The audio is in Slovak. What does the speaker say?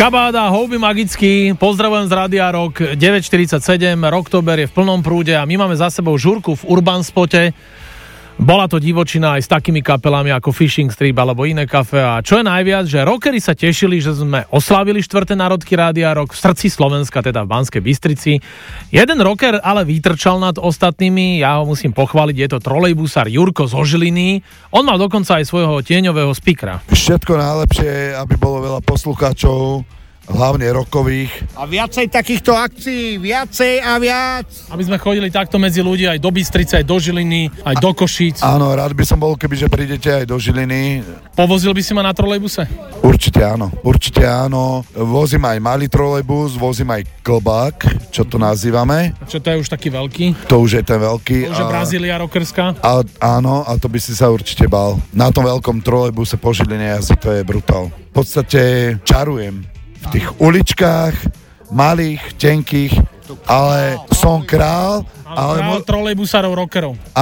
Kabáda, houby magický, pozdravujem z Rádia Rock 947, Rocktober je v plnom prúde a my máme za sebou žúrku v Urban Spote. Bola to divočina aj s takými kapelami ako Fishing Strip alebo iné kafe a čo je najviac, že rockeri sa tešili, že sme oslávili 4. národky Rádia Rock v srdci Slovenska, teda v Banskej Bystrici. Jeden rocker ale vytrčal nad ostatnými, ja ho musím pochváliť, je to trolejbusár Jurko zo Žiliny. On mal dokonca aj svojho tieňového speakera. Všetko najlepšie, aby bolo veľa poslucháčov, hlavne rockových. A viacej takýchto akcií, viacej a viac. Aby sme chodili takto medzi ľudí aj do Bystrice, aj do Žiliny, aj do Košíc. Áno, rád by som bol, kebyže prídete aj do Žiliny. Povozil by si ma na trolejbuse? Určite áno. Vozím aj malý trolejbus, vozím aj klbák, čo to nazývame. Čo to je už taký veľký? To už je ten veľký. To už je Brazília rockerská? Áno, a to by si sa určite bál. Na tom veľkom trolejbuse po Žiline asi to je brutál. V podstate čarujem v tých uličkách, malých, tenkých, ale som král. Ale trolejbusárov, rockerov.